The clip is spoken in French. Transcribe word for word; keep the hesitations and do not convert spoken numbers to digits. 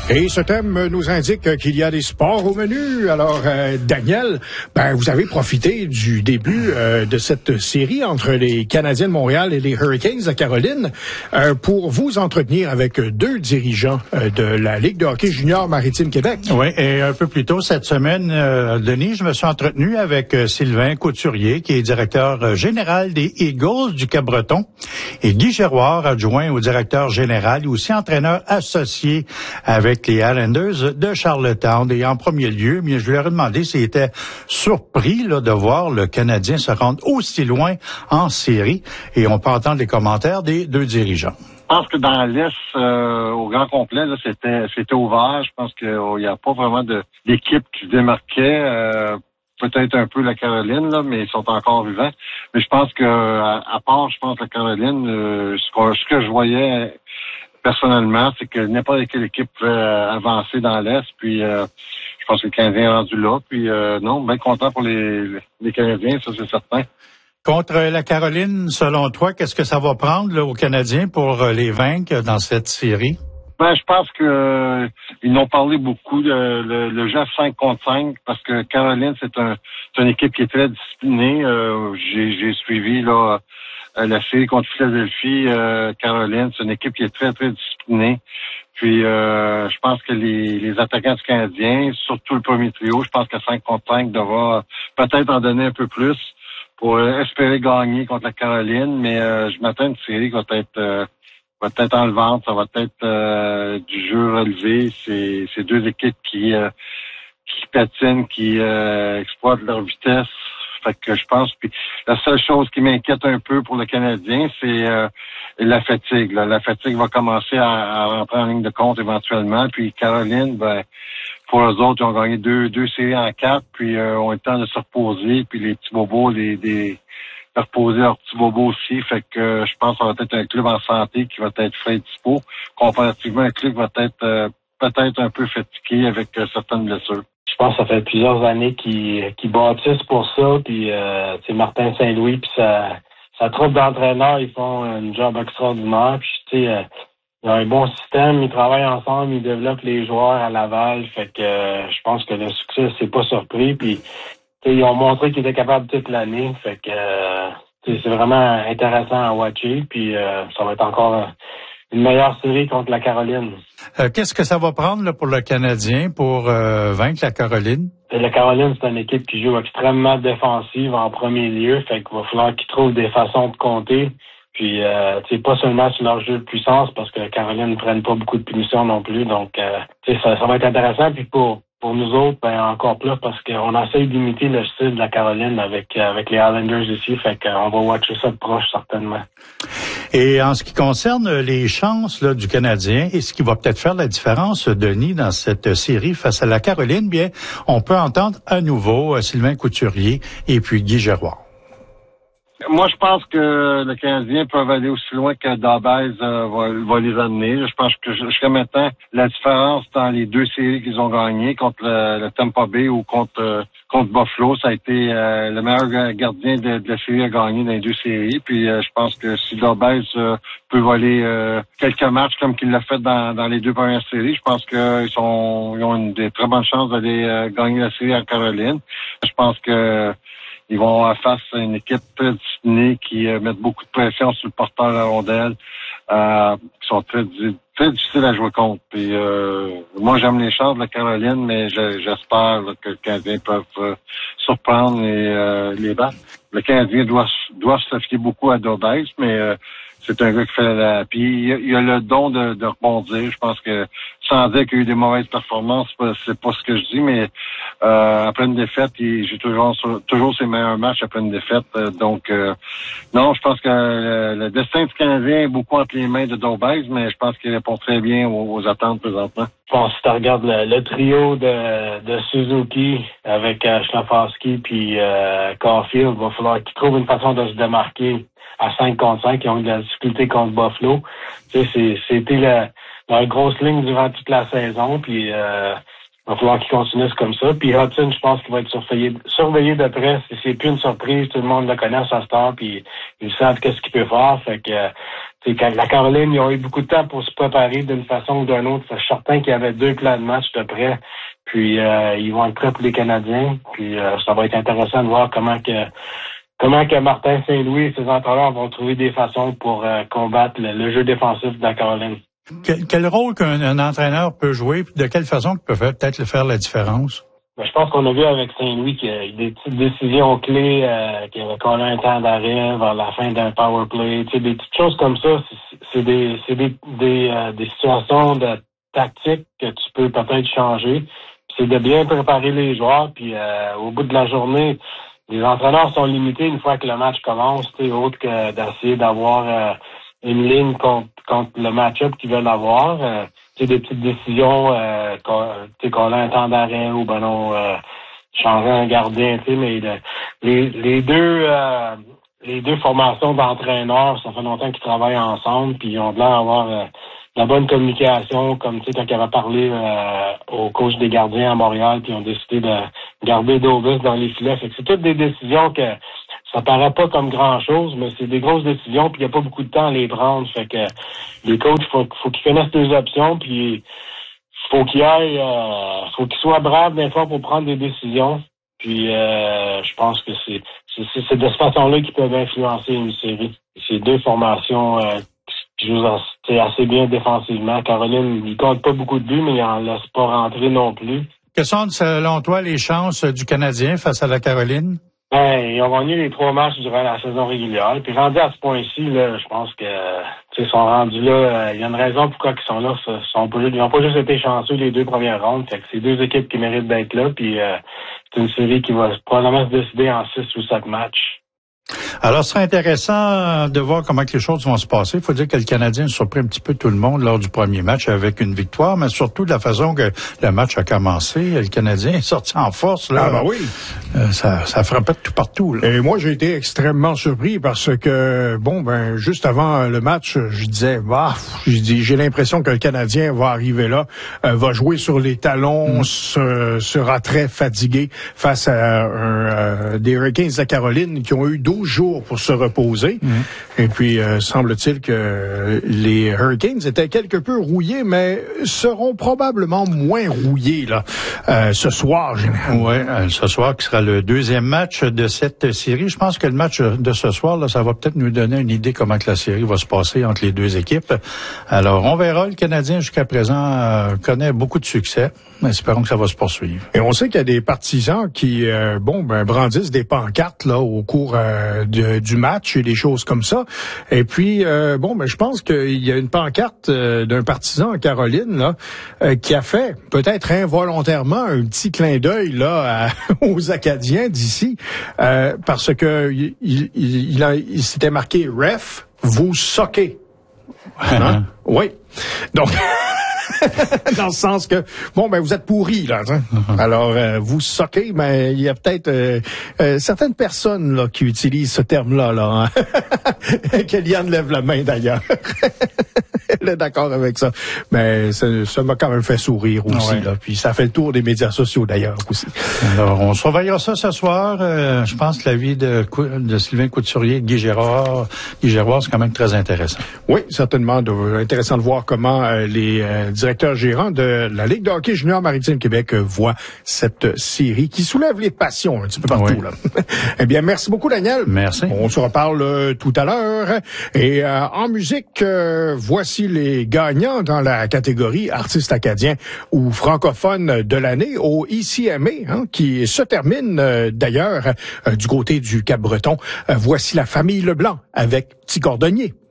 Et ce thème nous indique qu'il y a des sports au menu. Alors, euh, Daniel, ben, vous avez profité du début euh, de cette série entre les Canadiens de Montréal et les Hurricanes de Caroline euh, pour vous entretenir avec deux dirigeants euh, de la Ligue de hockey junior Maritime Québec. Oui, et un peu plus tôt cette semaine, euh, Denis, je me suis entretenu avec euh, Sylvain Couturier, qui est directeur général des Eagles du Cap-Breton, et Guy Giroir, adjoint au directeur général et aussi entraîneur associé avec les Islanders de Charlottetown. Et en premier lieu, bien, je leur ai demandé s'ils étaient surpris là, de voir le Canadien se rendre aussi loin en série. Et on peut entendre les commentaires des deux dirigeants. Je pense que dans l'Est, euh, au grand complet, là, c'était c'était ouvert. Je pense qu'il n'y a pas vraiment de d'équipe qui se démarquait. Euh, peut-être un peu la Caroline, là, mais ils sont encore vivants. Mais je pense que à, à part, je pense, la Caroline, euh, ce, que, ce que je voyais personnellement, c'est que n'importe quelle équipe peut avancer dans l'Est. Puis euh, je pense que le Canadien est rendu là. Puis euh, non, bien content pour les, les Canadiens, ça c'est certain. Contre la Caroline, selon toi, qu'est-ce que ça va prendre là, aux Canadiens pour les vaincre dans cette série? Ben, je pense que euh, ils n'ont parlé beaucoup de le, le jeu cinq contre cinq parce que Caroline, c'est un c'est une équipe qui est très disciplinée. Euh, j'ai, j'ai suivi là la série contre Philadelphie. Euh, Caroline, c'est une équipe qui est très, très disciplinée. Puis euh, je pense que les, les attaquants du Canadien, surtout le premier trio, je pense que cinq contre cinq devra peut-être en donner un peu plus pour espérer gagner contre la Caroline. Mais euh, je m'attends à une série qui va être euh, va être enlevante, ça va être euh, du jeu relevé. C'est, c'est deux équipes qui euh, qui patinent, qui euh, exploitent leur vitesse. Fait que je pense, puis la seule chose qui m'inquiète un peu pour le Canadien, c'est euh, la fatigue. Là. La fatigue va commencer à, à rentrer en ligne de compte éventuellement. Puis Caroline, ben pour eux autres, ils ont gagné deux deux séries en quatre, puis euh, ont eu le temps de se reposer. Puis les petits bobos, les des de reposer leurs petits bobos aussi. Fait que euh, je pense que ça va être un club en santé qui va être frais et dispo. Comparativement, un club va être euh, peut-être un peu fatigué avec euh, certaines blessures. Je pense que ça fait plusieurs années qu'ils, qu'ils bâtissent pour ça. Puis, euh, tu sais, Martin Saint-Louis, puis sa, sa troupe d'entraîneurs, ils font un job extraordinaire. Puis, tu sais, euh, ils ont un bon système, ils travaillent ensemble, ils développent les joueurs à Laval. Fait que euh, je pense que le succès, c'est pas surpris. Puis, tu sais, ils ont montré qu'ils étaient capables toute l'année. Fait que euh, tu sais, c'est vraiment intéressant à watcher. Puis, euh, ça va être encore euh, une meilleure série contre la Caroline. Euh, qu'est-ce que ça va prendre là, pour le Canadien pour euh, vaincre la Caroline? La Caroline, c'est une équipe qui joue extrêmement défensive en premier lieu. Fait qu'il va falloir qu'ils trouvent des façons de compter. Puis, euh, tu sais, pas seulement sur leur jeu de puissance, parce que la Caroline ne prenne pas beaucoup de punitions non plus. Donc, euh, tu sais, ça, ça va être intéressant. Puis pour pour nous autres, ben encore plus, parce qu'on essaie d'imiter le style de la Caroline avec avec les Islanders ici. Fait qu'on va watcher ça de proche, certainement. Et en ce qui concerne les chances là, du Canadien, et ce qui va peut-être faire la différence, Denis, dans cette série face à la Caroline, bien, on peut entendre à nouveau Sylvain Couturier et puis Guy Giroir. Moi, je pense que les Canadiens peuvent aller aussi loin que Dabbez euh, va, va les amener. Je pense que jusqu'à maintenant, la différence dans les deux séries qu'ils ont gagnées, contre le, le Tampa Bay ou contre euh, contre Buffalo, ça a été euh, le meilleur gardien de, de la série à gagner dans les deux séries. Puis euh, je pense que si Dabbez euh, peut voler euh, quelques matchs comme qu'il l'a fait dans, dans les deux premières séries, je pense qu'ils sont ils ont une des très bonnes chances d'aller euh, gagner la série en Caroline. Je pense que ils vont face à une équipe très disciplinée qui euh, met beaucoup de pression sur le porteur de la rondelle, euh, qui sont très, très difficiles à jouer contre. Puis, euh, moi, j'aime les chances de la Caroline, mais je, j'espère là, que les Canadiens peuvent euh, surprendre et euh, les battre. Le Canadien doit, doit se fier beaucoup à Dabbez, mais euh, c'est un gars qui fait la... Puis il a, il a le don de, de rebondir. Je pense que sans dire qu'il y a eu des mauvaises performances, c'est pas ce que je dis, mais euh, après une défaite, il joue toujours toujours ses meilleurs matchs après une défaite. Donc euh, non, je pense que le, le destin du Canadien est beaucoup entre les mains de Dabbez, mais je pense qu'il répond très bien aux, aux attentes présentement. Je pense que si tu regardes le, le trio de, de Suzuki avec euh, Schlafowski puis euh, Caulfield, il va falloir qu'ils trouvent une façon de se démarquer à cinq contre cinq, qui ont eu de la difficulté contre Buffalo. Tu sais, c'est, c'était la, la grosse ligne durant toute la saison, puis euh, il va falloir qu'ils continuent comme ça. Puis Hudson, je pense qu'il va être surveillé, surveillé de près. C'est, c'est plus une surprise, tout le monde le connaît à sa star, puis ils savent qu'est-ce qu'il peut faire. Fait que la Caroline, ils ont eu beaucoup de temps pour se préparer d'une façon ou d'une autre. Je suis certain qu'il y avait deux plans de match de près. Puis euh, ils vont être prêts pour les Canadiens. Puis euh, ça va être intéressant de voir comment que comment que Martin Saint-Louis et ses entraîneurs vont trouver des façons pour euh, combattre le, le jeu défensif de la Caroline. Quel, quel rôle qu'un un entraîneur peut jouer, puis de quelle façon il peut peut-être faire la différence? Ben, je pense qu'on a vu avec Saint-Louis qu'il y a eu des petites décisions clés, euh, qu'il y avait qu'on a un temps d'arrêt vers la fin d'un power play, tu sais, des petites choses comme ça. C'est, c'est des c'est des des, euh, des situations de tactique que tu peux peut-être changer. C'est de bien préparer les joueurs, puis euh, au bout de la journée, les entraîneurs sont limités une fois que le match commence, tu sais, autre que d'essayer d'avoir euh, une ligne contre, contre le match-up qu'ils veulent avoir. Euh, tu sais, des petites décisions, euh, qu'on, tu sais, qu'on a un temps d'arrêt ou ben non, euh, changer un gardien, tu sais, mais le, les, les deux euh, les deux formations d'entraîneurs, ça fait longtemps qu'ils travaillent ensemble, puis ils ont l'air d'avoir euh, la bonne communication, comme tu sais, quand ils avaient parlé euh, au coach des gardiens à Montréal, puis ils ont décidé de garder Davis dans les filets. Fait que c'est toutes des décisions que ça paraît pas comme grand-chose, mais c'est des grosses décisions, puis il n'y a pas beaucoup de temps à les prendre. Fait que les coachs, faut, faut qu'ils connaissent les options, puis faut qu'ils aillent, euh, faut qu'ils soient braves des fois pour prendre des décisions. Puis euh, je pense que c'est, c'est, c'est de cette façon-là qu'ils peuvent influencer une série. Ces deux formations euh, qui jouent assez, assez bien défensivement. Caroline, il compte pas beaucoup de buts, mais il en laisse pas rentrer non plus. Quelles sont, selon toi, les chances du Canadien face à la Caroline? Ben, ils ont gagné les trois matchs durant la saison régulière. Puis rendu à ce point-ci, là, je pense que ils sont rendus là. Il y a une raison pourquoi ils sont là. Ils sont pas, ils n'ont pas juste été chanceux les deux premières rondes. Fait que c'est deux équipes qui méritent d'être là. Puis euh, c'est une série qui va probablement se décider en six ou sept matchs. Alors, ce serait intéressant de voir comment les choses vont se passer. Il faut dire que le Canadien a surpris un petit peu tout le monde lors du premier match avec une victoire, mais surtout de la façon que le match a commencé. Le Canadien est sorti en force. Là. Ah ben oui. Euh, ça, ça frappait de tout partout. Là. Et moi, j'ai été extrêmement surpris parce que, bon, ben juste avant le match, je disais, bah, je dis, j'ai l'impression que le Canadien va arriver là, euh, va jouer sur les talons, mmh. se, sera très fatigué face à un, euh, des Hurricanes de Caroline qui ont eu douze jours pour se reposer. Mmh. Et puis, euh, semble-t-il que les Hurricanes étaient quelque peu rouillés, mais seront probablement moins rouillés là euh, ce soir. Oui, euh, ce soir qui sera le deuxième match de cette série. Je pense que le match de ce soir, là, ça va peut-être nous donner une idée comment que la série va se passer entre les deux équipes. Alors, on verra. Le Canadien, jusqu'à présent, euh, connaît beaucoup de succès. Espérons que ça va se poursuivre. Et on sait qu'il y a des partisans qui, euh, bon, ben, brandissent des pancartes là au cours euh, de, du match et des choses comme ça. Et puis, euh, bon, ben, je pense qu'il y a une pancarte euh, d'un partisan en Caroline là euh, qui a fait peut-être involontairement un petit clin d'œil là à, aux Acadiens d'ici, euh, parce que il, il, il, a, il s'était marqué « Ref, vous soquez ». Hein? Oui. Donc... dans le sens que, bon, ben vous êtes pourris, là. Hein? Uh-huh. Alors, euh, vous soquez, mais il y a peut-être euh, euh, certaines personnes là qui utilisent ce terme-là. Là, hein? Kellyanne lève la main, d'ailleurs. Elle est d'accord avec ça. Mais ça, ça m'a quand même fait sourire aussi. Ouais. Là. Puis ça fait le tour des médias sociaux, d'ailleurs, aussi. Alors, on surveillera ça ce soir. Euh, je pense que l'avis de, de Sylvain Couturier et de Guy Gérard, Guy Gérard, c'est quand même très intéressant. Oui, certainement. De, intéressant de voir comment euh, les euh, directeurs gérants de la Ligue de hockey junior maritime Québec euh, voient cette série qui soulève les passions un petit peu partout. Oui. Là. Eh bien, merci beaucoup, Daniel. Merci. On se reparle euh, tout à l'heure. Et euh, en musique, euh, voici les gagnants dans la catégorie artiste acadien ou francophone de l'année au I C M A, hein, qui se termine euh, d'ailleurs euh, du côté du Cap-Breton. Euh, voici la famille Leblanc avec Petit Cordonnier.